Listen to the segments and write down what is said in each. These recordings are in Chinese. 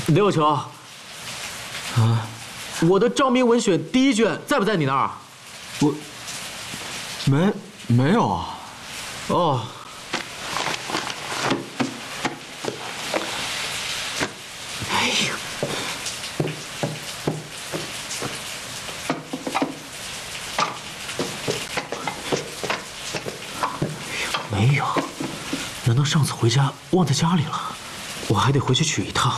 刘有求，啊，我的赵明文选第1卷在不在你那儿？ 我没有啊。 哦。哎呀，没有，难道上次回家忘在家里了？我还得回去取一趟。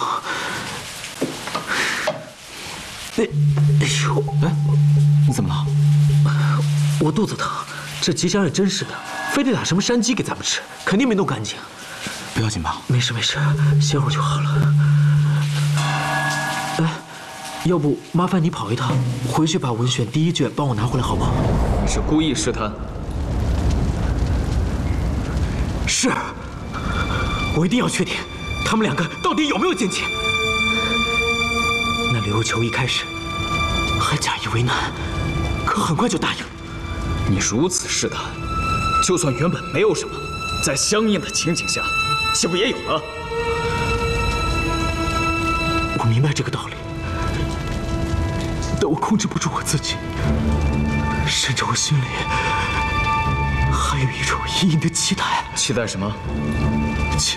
哎呦，哎， 你怎么了？ 我肚子疼，这吉祥也真是的，非得打什么山鸡给咱们吃，肯定没弄干净。 不要紧吧？ 没事没事，歇会儿就好了。哎，要不麻烦你跑一趟，回去把文选第1卷帮我拿回来，好不好？ 你是故意试探？ 是，我一定要确定他们2个到底有没有奸情。那刘有求一开始还假意为难，可很快就答应了。 你如此试探，就算原本没有什么，在相应的情景下，岂不也有了？ 我明白这个道理，但我控制不住我自己，甚至我心里还有一种隐隐的期待。 期待什么？ 期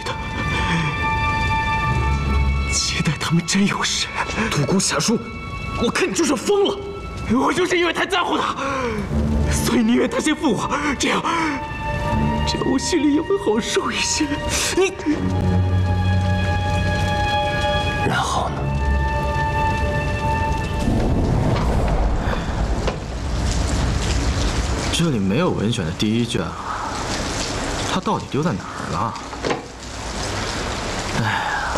待他们真有事。 独孤侠书，我看你就是疯了！ 我就是因为太在乎他，所以宁愿他先负我，这样我心里也会好受一些。你， 然后呢？ 这里没有文选的第1卷啊，它到底丢在哪儿了？哎呀，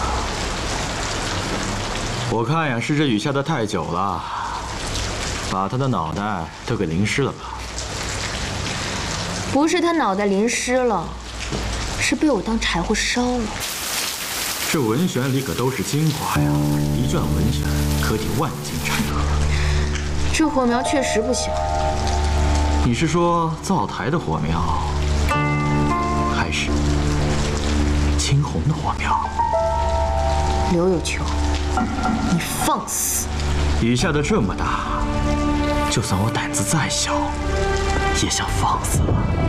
我看呀，是这雨下的太久了，把他的脑袋都给淋湿了吧？ 不是他脑袋淋湿了，是被我当柴火烧了。 这文选里可都是精华呀，1卷文选可抵万斤柴禾。 这火苗确实不小。 你是说灶台的火苗，还是青红的火苗？ 刘有求，你放肆！ 雨下的这么大，就算我胆子再小，也想放肆了。